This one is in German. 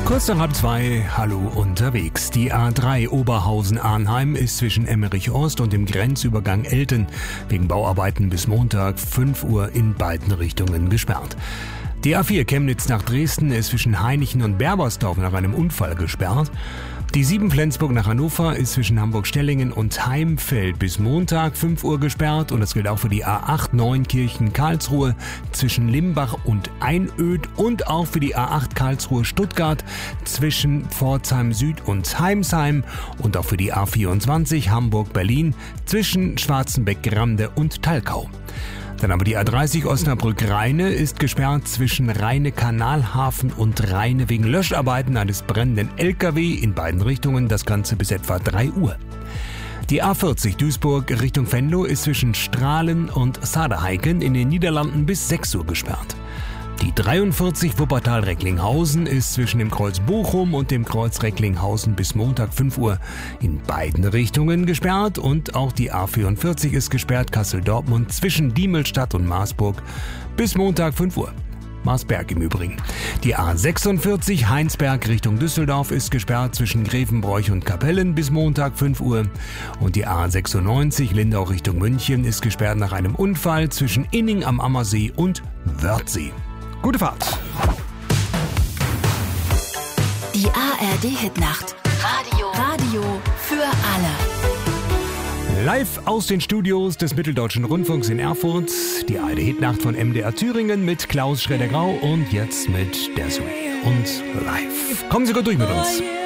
Kurz nach 1:30, hallo unterwegs. Die A3 Oberhausen-Arnheim ist zwischen Emmerich-Ost und dem Grenzübergang Elten wegen Bauarbeiten bis Montag 5 Uhr in beiden Richtungen gesperrt. Die A4 Chemnitz nach Dresden ist zwischen Hainichen und Berbersdorf nach einem Unfall gesperrt. Die 7 Flensburg nach Hannover ist zwischen Hamburg-Stellingen und Heimfeld bis Montag 5 Uhr gesperrt. Und das gilt auch für die A8 Neunkirchen-Karlsruhe zwischen Limbach und Einöd und auch für die A8 Karlsruhe-Stuttgart zwischen Pforzheim Süd und Heimsheim und auch für die A24 Hamburg-Berlin zwischen Schwarzenbeck-Grande und Talkau. Dann aber die A30 Osnabrück-Rheine ist gesperrt zwischen Rheine-Kanalhafen und Rheine wegen Löscharbeiten eines brennenden LKW in beiden Richtungen, das Ganze bis etwa 3 Uhr. Die A40 Duisburg Richtung Venlo ist zwischen Strahlen und Saderheiken in den Niederlanden bis 6 Uhr gesperrt. Die 43 Wuppertal-Recklinghausen ist zwischen dem Kreuz Bochum und dem Kreuz Recklinghausen bis Montag 5 Uhr in beiden Richtungen gesperrt und auch die A44 ist gesperrt, Kassel-Dortmund zwischen Diemelstadt und Marsburg bis Montag 5 Uhr. Marsberg im Übrigen. Die A46 Heinsberg Richtung Düsseldorf ist gesperrt zwischen Grevenbroich und Kapellen bis Montag 5 Uhr. Und die A96 Lindau Richtung München ist gesperrt nach einem Unfall zwischen Inning am Ammersee und Wörthsee. Gute Fahrt! Die ARD-Hitnacht. Radio für alle. Live aus den Studios des Mitteldeutschen Rundfunks in Erfurt. Die ARD-Hitnacht von MDR Thüringen mit Klaus Schroeder-Grau und jetzt mit Desiree und live. Kommen Sie gut durch mit uns.